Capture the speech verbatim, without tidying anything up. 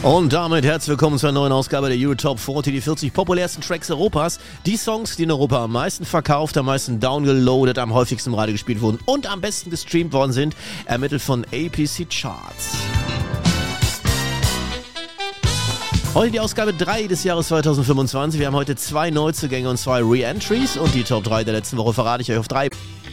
Und damit herzlich willkommen zu einer neuen Ausgabe der Euro Top vierzig, die vierzig populärsten Tracks Europas. Die Songs, die in Europa am meisten verkauft, am meisten downgeloadet, am häufigsten im Radio gespielt wurden und am besten gestreamt worden sind, ermittelt von A P C Charts. Heute die Ausgabe drei des Jahres zwanzig fünfundzwanzig. Wir haben heute zwei Neuzugänge und zwei Re-Entries und die Top drei der letzten Woche verrate ich euch auf drei.